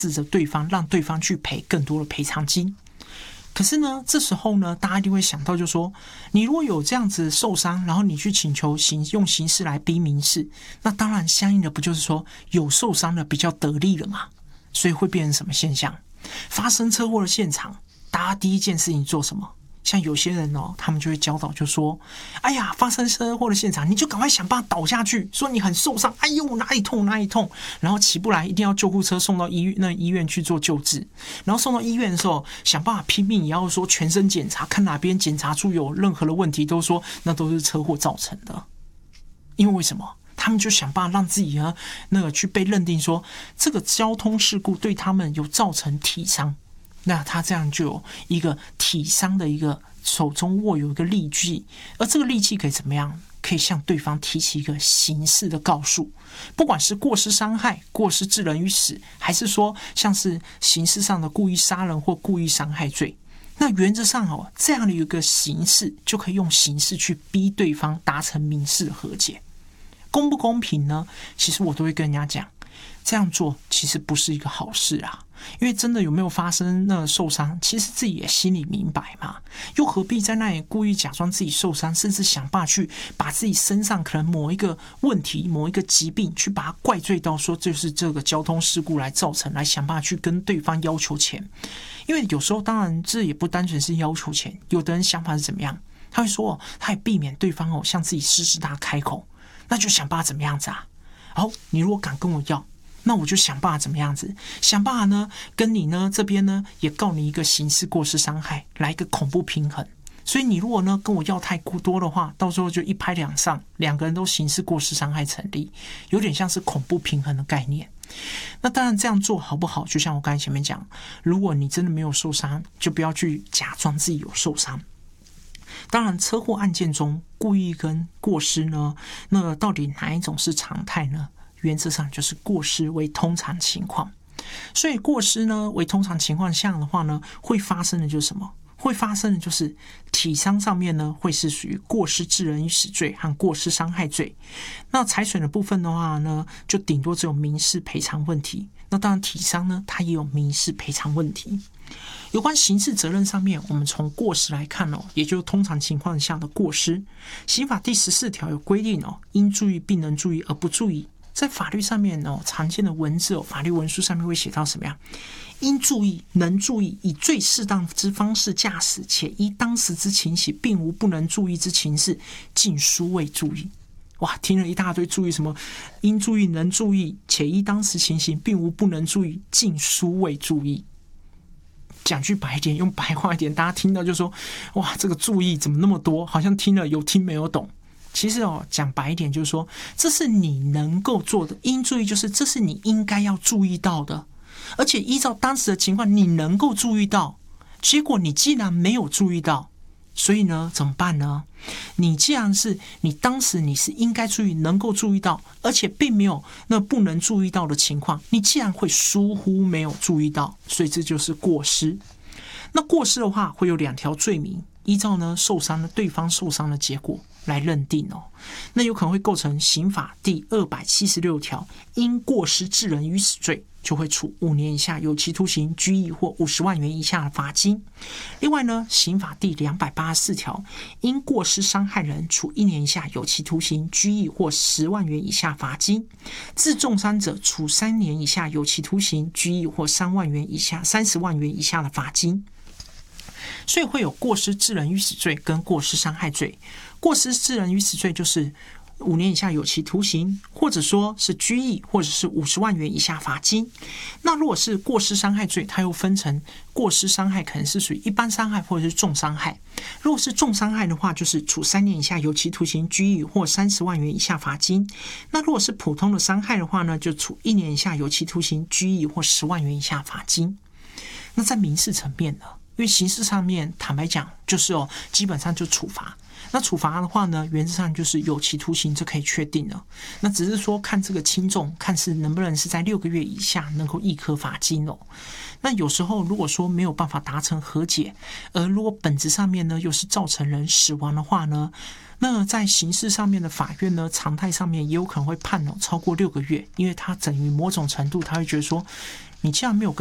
制着对方，让对方去赔更多的赔偿金。可是呢，这时候呢，大家一定会想到，就说你如果有这样子受伤，然后你去请求用刑事来逼民事，那当然相应的不就是说有受伤的比较得利了嘛？所以会变成什么现象？发生车祸的现场，大家第一件事情做什么？像有些人他们就会教导，就说：“哎呀，发生车祸的现场，你就赶快想办法倒下去，说你很受伤，哎呦哪里痛哪里痛，然后起不来，一定要救护车送到医院去做救治。然后送到医院的时候，想办法拼命也要说全身检查，看哪边检查出有任何的问题，都说那都是车祸造成的。因为什么？他们就想办法让自己去被认定说这个交通事故对他们有造成体伤。”那他这样就有一个体伤的一个手中握有一个利器，而这个利器可以怎么样？可以向对方提起一个刑事的告诉，不管是过失伤害、过失致人于死，还是说像是刑事上的故意杀人或故意伤害罪。那原则上这样的一个形式就可以用刑事去逼对方达成民事的和解。公不公平呢？其实我都会跟人家讲，这样做其实不是一个好事啊。因为真的有没有发生受伤，其实自己也心里明白嘛，又何必在那里故意假装自己受伤，甚至想办法去把自己身上可能某一个问题、某一个疾病，去把它怪罪到说就是这个交通事故来造成，来想办法去跟对方要求钱。因为有时候当然这也不单纯是要求钱，有的人想法是怎么样？他会说他也避免对方向自己施他开口，那就想办法怎么样子啊？你如果敢跟我要，那我就想办法怎么样子，想办法呢，跟你呢这边呢也告你一个刑事过失伤害，来一个恐怖平衡。所以你如果呢跟我要太多的话，到时候就一拍两散，两个人都刑事过失伤害成立，有点像是恐怖平衡的概念。那当然这样做好不好？就像我刚才前面讲，如果你真的没有受伤，就不要去假装自己有受伤。当然，车祸案件中故意跟过失呢，那到底哪一种是常态呢？原则上就是过失为通常情况，所以过失呢为通常情况下的话呢，会发生的就是什么？会发生的就是体伤上面呢会是属于过失致人于死罪和过失伤害罪。那财损的部分的话呢，就顶多只有民事赔偿问题。那当然体伤呢，它也有民事赔偿问题。有关刑事责任上面，我们从过失来看也就是通常情况下的过失。刑法第14条有规定应注意并能注意而不注意。在法律上面常见的文字法律文书上面会写到什么样？应注意、能注意，以最适当之方式驾驶，且依当时之情形，并无不能注意之情事，尽殊未注意。哇，听了一大堆注意什么？应注意、能注意，且依当时情形，并无不能注意，尽殊未注意。讲句白一点，用白话一点，大家听到就说：哇，这个注意怎么那么多？好像听了有听没有懂。其实讲白一点就是说，这是你能够做的，应注意就是这是你应该要注意到的，而且依照当时的情况你能够注意到，结果你既然没有注意到，所以呢怎么办呢？你既然是你当时你是应该注意能够注意到，而且并没有那不能注意到的情况，你既然会疏忽没有注意到，所以这就是过失。那过失的话会有2条罪名，依照呢受伤的对方受伤的结果来认定那有可能会构成刑法第276条因过失致人于死罪，就会处5年以下有期徒刑、拘役或50万元以下的罚金。另外呢，刑法第284条因过失伤害人，处1年以下有期徒刑、拘役或10万元以下罚金。致重伤者，处3年以下有期徒刑、拘役或30万元以下的罚金。所以会有过失致人于死罪跟过失伤害罪。过失致人于死罪就是5年以下有期徒刑，或者说是拘役，或者是50万元以下罚金。那如果是过失伤害罪，它又分成过失伤害可能是属于一般伤害或者是重伤害。如果是重伤害的话，就是处3年以下有期徒刑、拘役或30万元以下罚金。那如果是普通的伤害的话呢，就处1年以下有期徒刑、拘役或10万元以下罚金。那在民事层面呢？因为刑事上面坦白讲就是基本上就处罚。那处罚的话呢，原则上就是有期徒刑，这可以确定了。那只是说看这个轻重，看是能不能是在6个月以下能够易科罚金那有时候如果说没有办法达成和解，而如果本质上面呢又是造成人死亡的话呢，那在刑事上面的法院呢，常态上面也有可能会判超过6个月，因为它等于某种程度他会觉得说， 你既然没有